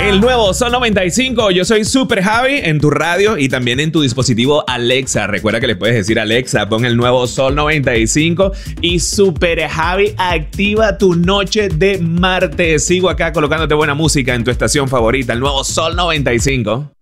El nuevo Sol 95. Yo soy Super Javi en tu radio y también en tu dispositivo Alexa. Recuerda que le puedes decir Alexa, pon el nuevo Sol 95 y Super Javi activa tu noche de martes. Sigo acá colocándote buena música en tu estación favorita, el nuevo Sol 95.